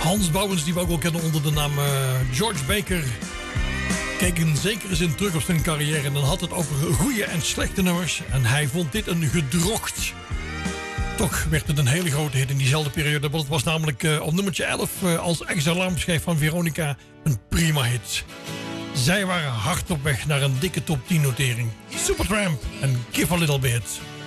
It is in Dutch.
Hans Bouwens, die we ook wel kennen onder de naam George Baker, keek in zekere zin terug op zijn carrière en dan had het over goede en slechte nummers. En hij vond dit een gedrocht. Toch werd het een hele grote hit in diezelfde periode. Want het was namelijk op nummertje 11 als ex-alarmschijf van Veronica een prima hit. Zij waren hard op weg naar een dikke top 10 notering. Supertramp en Give a Little Bit.